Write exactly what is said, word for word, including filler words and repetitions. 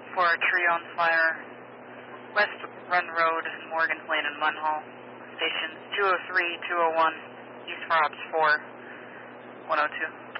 for a tree on fire, West Run Road, Morgan's Lane, and Munhall. Stations two oh three, two oh one, East for Ops four, one oh two.